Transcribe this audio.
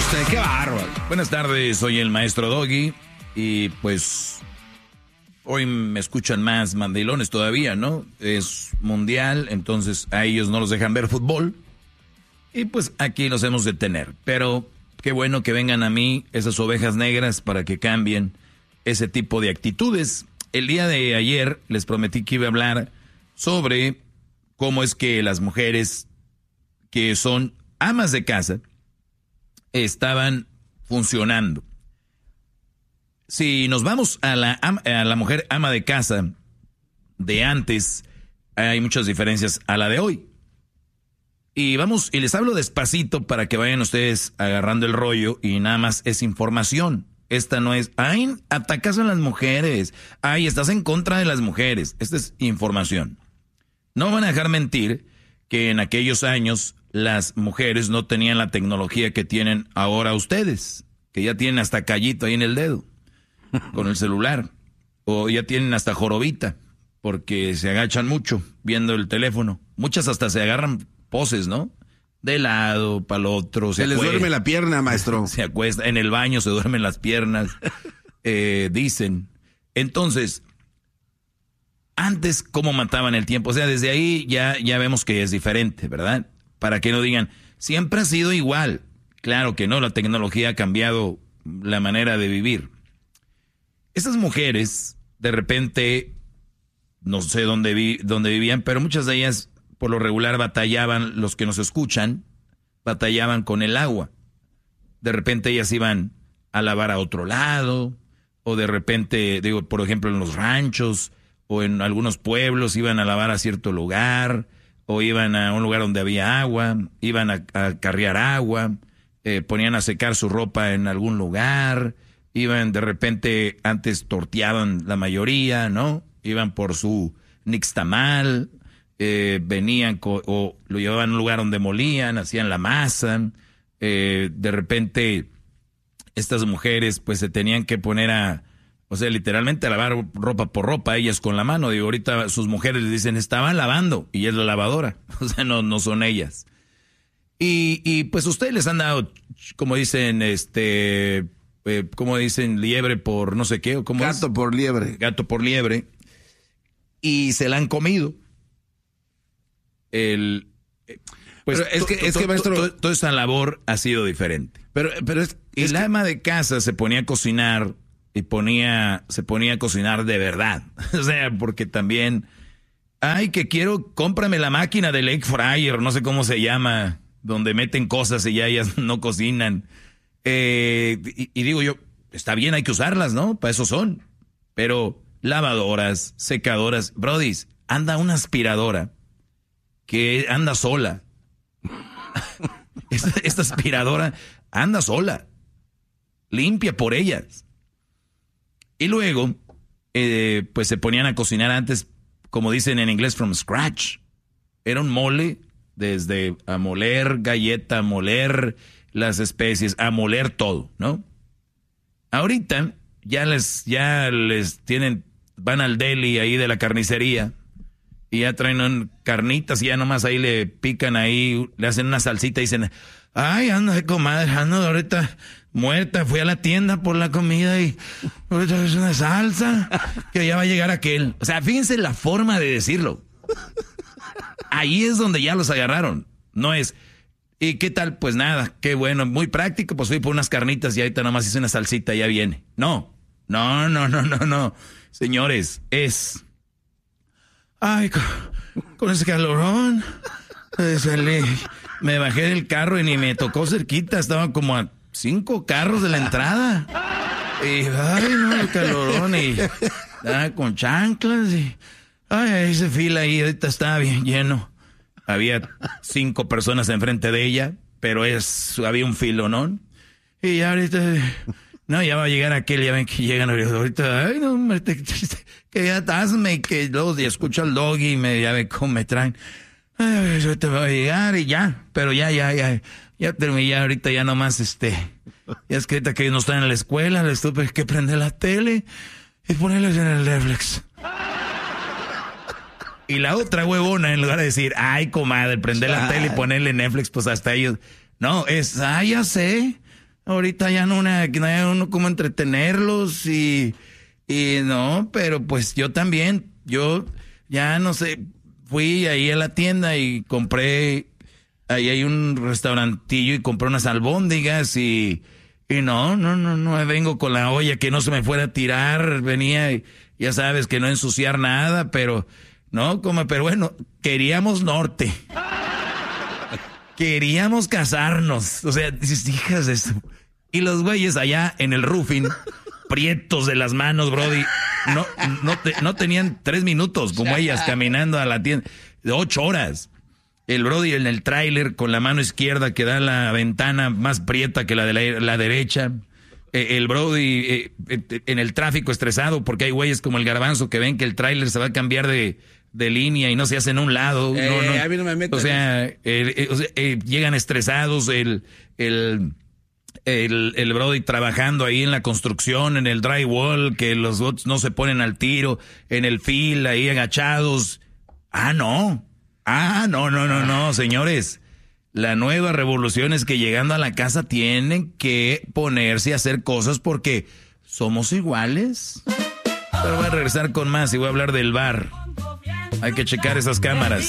¡Qué bárbaro! Buenas tardes, soy el maestro Doggy y pues hoy me escuchan más mandilones todavía, ¿no? Es mundial, entonces a ellos no los dejan ver fútbol y pues aquí los hemos de tener. Pero qué bueno que vengan a mí esas ovejas negras para que cambien ese tipo de actitudes. El día de ayer les prometí que iba a hablar sobre cómo es que las mujeres que son amas de casa estaban funcionando. Si nos vamos a la mujer ama de casa de antes, hay muchas diferencias a la de hoy. Y vamos, y les hablo despacito para que vayan ustedes agarrando el rollo y nada más es información. Esta no es, ay, atacas a las mujeres, ay, estás en contra de las mujeres. Esta es información. No van a dejar mentir que en aquellos años las mujeres no tenían la tecnología que tienen ahora ustedes, que ya tienen hasta callito ahí en el dedo, con el celular, o ya tienen hasta jorobita, porque se agachan mucho viendo el teléfono. Muchas hasta se agarran poses, ¿no? De lado, para el otro. Se les duerme la pierna, maestro. Se acuesta, en el baño se duermen las piernas, dicen. Entonces, antes, ¿cómo mataban el tiempo? O sea, desde ahí ya vemos que es diferente, ¿verdad? Para que no digan, siempre ha sido igual. Claro que no, la tecnología ha cambiado la manera de vivir. Esas mujeres, de repente, no sé dónde vivían, pero muchas de ellas, por lo regular, batallaban, los que nos escuchan, batallaban con el agua. De repente ellas iban a lavar a otro lado, o de repente, digo, por ejemplo, en los ranchos, o en algunos pueblos, iban a lavar a cierto lugar, o iban a un lugar donde había agua, iban a carrear agua, ponían a secar su ropa en algún lugar, iban de repente, antes torteaban la mayoría, ¿no? Iban por su nixtamal, venían o lo llevaban a un lugar donde molían, hacían la masa, de repente estas mujeres pues se tenían que poner o sea, literalmente a lavar ropa por ropa, ellas con la mano. Digo, ahorita sus mujeres les dicen, estaban lavando, y es la lavadora. O sea, no son ellas. Y pues ustedes les han dado, como dicen, como dicen, liebre por no sé qué, o cómo gato es? Por liebre. Gato por liebre. Y se la han comido. Pues pero es que maestro, toda esa labor ha sido diferente. Pero el ama de casa se ponía a cocinar y se ponía a cocinar de verdad. O sea, porque también, ay, que cómprame la máquina del egg fryer, no sé cómo se llama, donde meten cosas y ya ellas no cocinan. Y digo yo, está bien, hay que usarlas, ¿no? Para eso son. Pero lavadoras, secadoras, brodis, anda una aspiradora que anda sola. Esta aspiradora anda sola, limpia por ellas. Y luego, pues se ponían a cocinar antes, como dicen en inglés, from scratch. Era un mole, desde a moler galleta, a moler las especies, a moler todo, ¿no? Ahorita ya les tienen, van al deli ahí de la carnicería y ya traen carnitas y ya nomás ahí le pican ahí, le hacen una salsita y dicen, ay, anda, comadre, ando ahorita muerta, fui a la tienda por la comida y ahorita es una salsa, que ya va a llegar aquel. O sea, fíjense la forma de decirlo. Ahí es donde ya los agarraron. No es, ¿y qué tal? Pues nada, qué bueno, muy práctico, pues fui por unas carnitas y ahorita nomás hice una salsita y ya viene. No. Señores, ay, con ese calorón, me bajé del carro y ni me tocó cerquita, estaba como a 5 carros de la entrada. Y, ay, no, el calorón, y con chanclas, y, ay, ese fila ahí, ahorita estaba bien lleno. Había 5 personas enfrente de ella, pero había un filo, ¿no? Y ya ahorita, no, ya va a llegar aquel, ya ven que llegan ahorita, ay, no, que ya tasme, y que luego escucho al Doggy y ya ve cómo me traen. Ay, ahorita va a llegar y ya, pero ya terminé, ya ahorita ya nomás, ya es que ahorita que no están en la escuela, les tuve que prender la tele y ponerles en el Netflix. Y la otra huevona, en lugar de decir, ay, comadre, prender la tele y ponerle Netflix, pues hasta ellos, no, ya sé, ahorita ya no hay uno como entretenerlos y no, pero pues yo también, yo ya no sé, fui ahí a la tienda y compré, ahí hay un restaurantillo y compré unas albóndigas y no vengo con la olla que no se me fuera a tirar, venía, ya sabes, que no ensuciar nada, pero pero bueno, queríamos norte. Queríamos casarnos. O sea, dices, hijas de eso. Y los güeyes allá en el roofing, prietos de las manos, brody, no tenían 3 minutos como ellas caminando a la tienda. 8 horas. El brody en el tráiler con la mano izquierda que da la ventana más prieta que la de la derecha. El brody en el tráfico estresado porque hay güeyes como el Garbanzo que ven que el tráiler se va a cambiar de línea y no se hacen a un lado. A mí no me metan. O sea, llegan estresados, el brody trabajando ahí en la construcción, en el drywall, que los bots no se ponen al tiro, en el fil, ahí agachados. No, señores. La nueva revolución es que llegando a la casa tienen que ponerse a hacer cosas porque somos iguales. Pero voy a regresar con más y voy a hablar del bar. Hay que checar esas cámaras.